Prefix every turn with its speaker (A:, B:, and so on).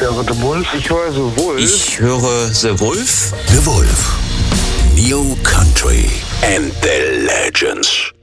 A: höre The Wolf.
B: Ich höre The Wolf.
C: Ich höre The Wolf.
D: The Wolf. New Country and the Legends.